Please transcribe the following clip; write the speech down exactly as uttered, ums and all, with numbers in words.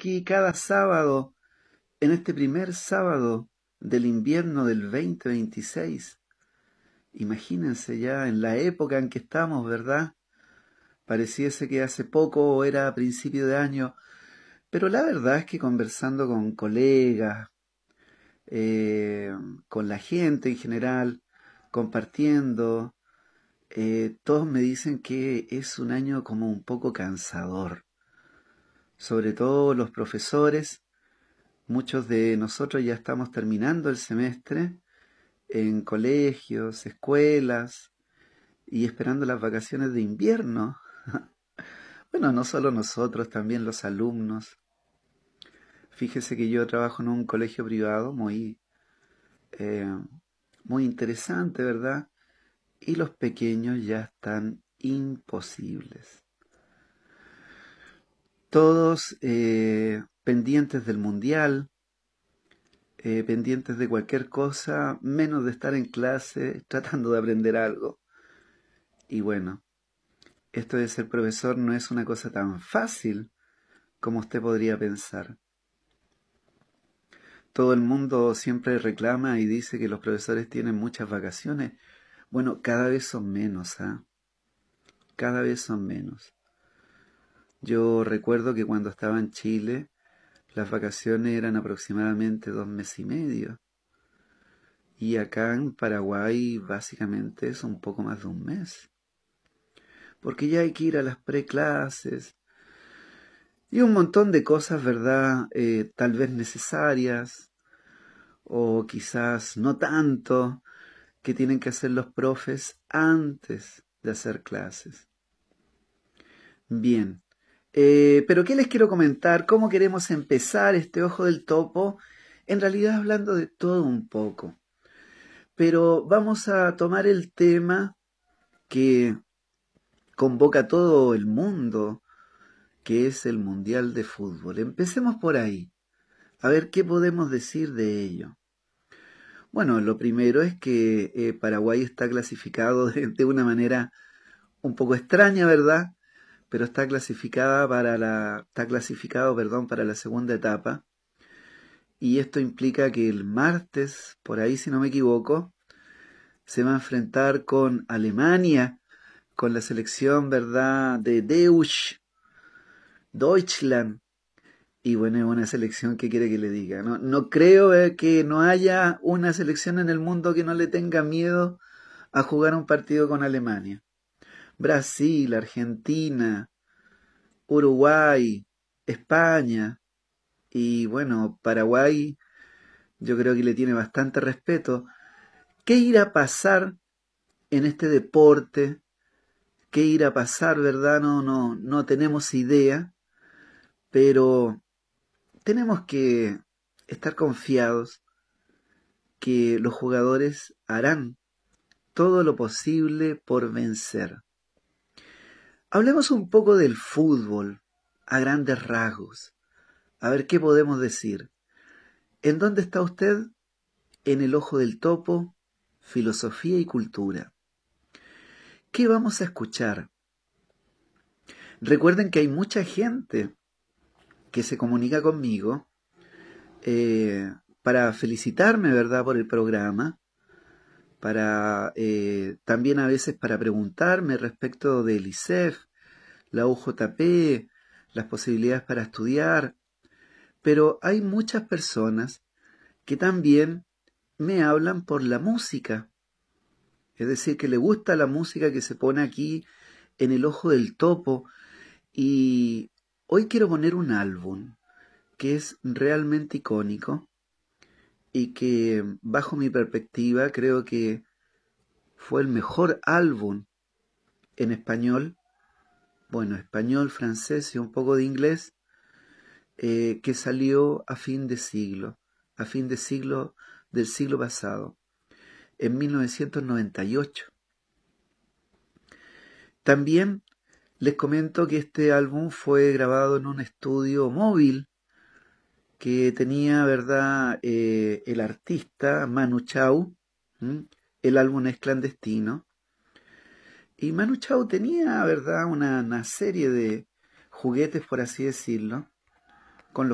aquí cada sábado, en este primer sábado del invierno del veinte veintiséis. Imagínense ya en la época en que estamos, ¿verdad? Pareciese que hace poco o era a principio de año, pero la verdad es que conversando con colegas, eh, con la gente en general, compartiendo, eh, todos me dicen que es un año como un poco cansador. Sobre todo los profesores, muchos de nosotros ya estamos terminando el semestre en colegios, escuelas y esperando las vacaciones de invierno. Bueno, no solo nosotros, también los alumnos. Fíjese que yo trabajo en un colegio privado muy, eh, muy interesante, ¿verdad? Y los pequeños ya están imposibles. Todos eh, pendientes del mundial, eh, pendientes de cualquier cosa, menos de estar en clase tratando de aprender algo. Y bueno, esto de ser profesor no es una cosa tan fácil como usted podría pensar. Todo el mundo siempre reclama y dice que los profesores tienen muchas vacaciones. Bueno, cada vez son menos, ¿ah? Cada vez son menos. Yo recuerdo que cuando estaba en Chile, las vacaciones eran aproximadamente dos meses y medio. Y acá en Paraguay básicamente es un poco más de un mes. Porque ya hay que ir a las preclases y un montón de cosas, ¿verdad? Eh, tal vez necesarias o quizás no tanto, que tienen que hacer los profes antes de hacer clases. Bien, eh, pero ¿qué les quiero comentar? ¿Cómo queremos empezar este Ojo del Topo? En realidad hablando de todo un poco. Pero vamos a tomar el tema que convoca a todo el mundo, que es el Mundial de Fútbol. Empecemos por ahí, a ver qué podemos decir de ello. Bueno, lo primero es que eh, Paraguay está clasificado de, de una manera un poco extraña, ¿verdad? Pero está clasificada para la, está clasificado, perdón, para la segunda etapa. Y esto implica que el martes, por ahí si no me equivoco, se va a enfrentar con Alemania, con la selección, ¿verdad?, de Deutsch, Deutschland. Y bueno, es una selección que quiere que le diga. No, no creo eh, que no haya una selección en el mundo que no le tenga miedo a jugar un partido con Alemania. Brasil, Argentina, Uruguay, España y bueno, Paraguay yo creo que le tiene bastante respeto. ¿Qué irá a pasar en este deporte? ¿Qué irá a pasar, verdad? No, no, no tenemos idea, pero tenemos que estar confiados que los jugadores harán todo lo posible por vencer. Hablemos un poco del fútbol, a grandes rasgos. A ver qué podemos decir. ¿En dónde está usted? En el Ojo del Topo, filosofía y cultura. ¿Qué vamos a escuchar? Recuerden que hay mucha gente que se comunica conmigo eh, para felicitarme, ¿verdad?, por el programa, para eh, también a veces para preguntarme respecto del I C E F, la U J P, las posibilidades para estudiar, pero hay muchas personas que también me hablan por la música, es decir, que le gusta la música que se pone aquí en el Ojo del Topo, y hoy quiero poner un álbum que es realmente icónico y que bajo mi perspectiva creo que fue el mejor álbum en español, bueno, español, francés y un poco de inglés, eh, que salió a fin de siglo, a fin de siglo del siglo pasado, en mil novecientos noventa y ocho. También les comento que este álbum fue grabado en un estudio móvil que tenía, ¿verdad?, eh, el artista Manu Chao. ¿m? El álbum es clandestino. Y Manu Chao tenía, ¿verdad?, una, una serie de juguetes, por así decirlo,